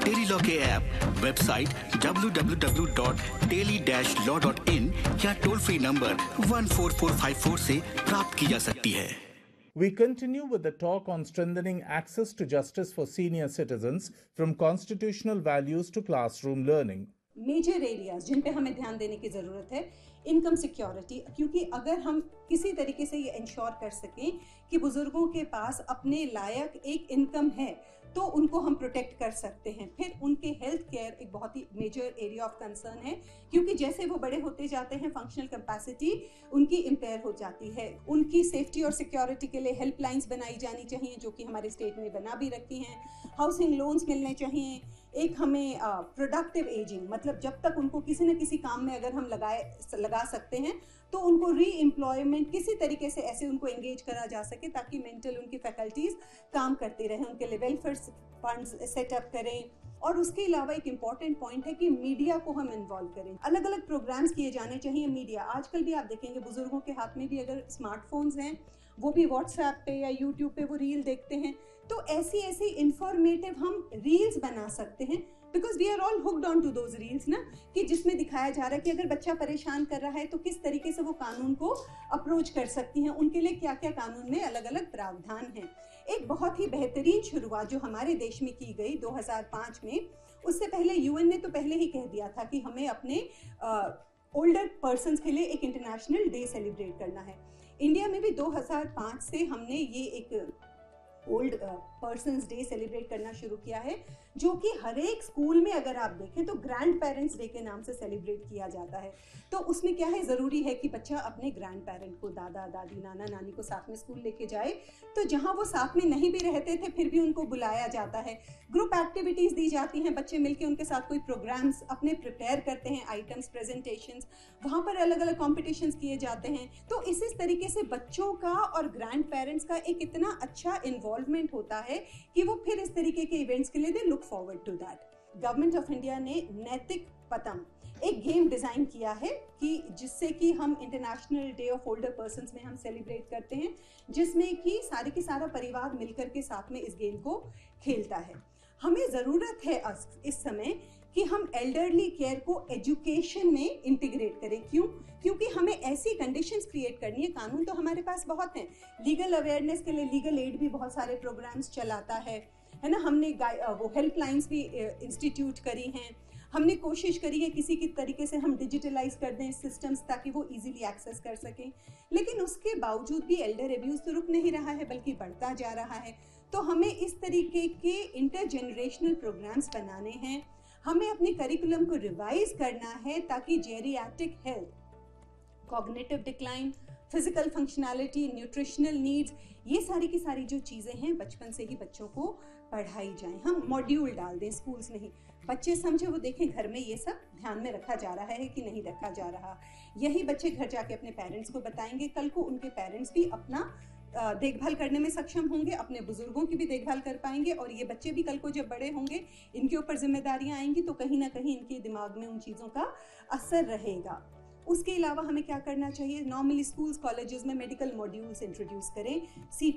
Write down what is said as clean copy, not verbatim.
Tele-Law के app, website www.teli-law.in या toll free number 14454 से प्राप्त की जा सकती है। We continue with the talk on strengthening access to justice for senior citizens from constitutional values to classroom learning. Major areas जिन पे हमें ध्यान देने की ज़रूरत है, इनकम सिक्योरिटी, क्योंकि अगर हम किसी तरीके से ये इंश्योर कर सकें कि बुजुर्गों के पास अपने लायक एक इनकम है तो उनको हम प्रोटेक्ट कर सकते हैं। फिर उनके हेल्थ केयर एक बहुत ही मेजर एरिया ऑफ कंसर्न है, क्योंकि जैसे वो बड़े होते जाते हैं फंक्शनल कैपेसिटी उनकी इम्पेयर हो जाती है। उनकी सेफ्टी और सिक्योरिटी के लिए हेल्पलाइंस बनाई जानी चाहिए, जो कि हमारे स्टेट में बना भी रखी हैं। हाउसिंग लोन्स मिलने चाहिए। एक हमें प्रोडक्टिव एजिंग, मतलब जब तक उनको किसी न किसी काम में अगर हम लगा सकते हैं तो उनको री एम्प्लॉयमेंट किसी तरीके से ऐसे उनको एंगेज करा जा सके ताकि मेंटल उनकी फैकल्टीज काम करती रहें, उनके लिए वेलफेयर फंड्स सेटअप करें। और उसके अलावा एक इम्पॉर्टेंट पॉइंट है कि मीडिया को हम इन्वॉल्व करें। अलग अलग प्रोग्राम्स किए जाने चाहिए। मीडिया आजकल भी आप देखेंगे बुजुर्गों के हाथ में भी अगर स्मार्टफोन्स हैं, वो भी व्हाट्सएप पे या यूट्यूब पे वो रील देखते हैं, तो ऐसी ऐसी इंफॉर्मेटिव हम रील्स बना सकते हैं, because we are all hooked on to those reels ना, कि जिसमें दिखाया जा रहा है कि अगर बच्चा परेशान कर रहा है तो किस तरीके से वो कानून को अप्रोच कर सकती हैं, उनके लिए क्या क्या कानून में अलग अलग प्रावधान हैं। एक बहुत ही बेहतरीन शुरुआत जो हमारे देश में की गई 2005 में, उससे पहले यूएन ने तो पहले ही कह दिया था कि हमें अपने ओल्डर पर्सन्स के लिए एक इंटरनेशनल डे सेलिब्रेट करना है। इंडिया में भी 2005 से हमने ये एक ओल्ड पर्सन्स डे सेलिब्रेट करना शुरू किया है, जो कि हर एक स्कूल में अगर आप देखें तो ग्रैंड पेरेंट्स डे के नाम से सेलिब्रेट किया जाता है। तो उसमें क्या है, ज़रूरी है कि बच्चा अपने ग्रैंड पेरेंट को, दादा दादी नाना नानी को साथ में स्कूल लेके जाए। तो जहाँ वो साथ में नहीं भी रहते थे फिर भी उनको बुलाया जाता है, ग्रुप एक्टिविटीज़ दी जाती हैं, बच्चे मिलके उनके साथ कोई प्रोग्राम्स अपने प्रिपेयर करते हैं, आइटम्स, प्रेजेंटेशंस, वहाँ पर अलग अलग कॉम्पिटिशन्स किए जाते हैं। तो इस तरीके से बच्चों का और ग्रैंड पेरेंट्स का एक इतना अच्छा इन्वॉल्वमेंट होता है कि वो फिर इस तरीके के इवेंट्स के लिए they look forward to that. Government of India ने नैतिक पतंग एक गेम डिजाइन किया है कि जिससे कि हम international day of older persons में हम सेलिब्रेट करते हैं, जिसमें कि सारे के सारा परिवार मिलकर के साथ में इस गेम को खेलता है। हमें ज़रूरत है इस समय कि हम एल्डरली केयर को एजुकेशन में इंटीग्रेट करें। क्यों? क्योंकि हमें ऐसी कंडीशंस क्रिएट करनी है। कानून तो हमारे पास बहुत हैं, लीगल अवेयरनेस के लिए लीगल एड भी बहुत सारे प्रोग्राम्स चलाता है ना। हमने वो हेल्पलाइंस भी इंस्टीट्यूट करी हैं। हमने कोशिश करी है किसी की तरीके से हम डिजिटलाइज कर दें सिस्टम्स ताकि वो इजीली एक्सेस कर सकें, लेकिन उसके बावजूद भी एल्डर एब्यूज तो रुक नहीं रहा है बल्कि बढ़ता जा रहा है। तो हमें इस तरीके के इंटरजेनरेशनल प्रोग्राम्स बनाने हैं, हमें अपने करिकुलम को रिवाइज करना है ताकि geriatric health, cognitive decline, physical functionality, nutritional needs, ये सारी की सारी जो चीज़ें हैं बचपन से ही बच्चों को पढ़ाई जाएं। हम मॉड्यूल डाल दें स्कूल्स में ही, बच्चे समझे, वो देखें घर में ये सब ध्यान में रखा जा रहा है कि नहीं रखा जा रहा। यही बच्चे घर जाके अपने पेरेंट्स को बताएंगे, कल को उनके पेरेंट्स भी अपना देखभाल करने में सक्षम होंगे, अपने बुजुर्गों की भी देखभाल कर पाएंगे, और ये बच्चे भी कल को जब बड़े होंगे इनके ऊपर जिम्मेदारियां आएंगी तो कहीं ना कहीं इनके दिमाग में उन चीज़ों का असर रहेगा। उसके अलावा हमें क्या करना चाहिए, नॉर्मली स्कूल्स कॉलेजेस में मेडिकल मॉड्यूल्स इंट्रोड्यूस करें,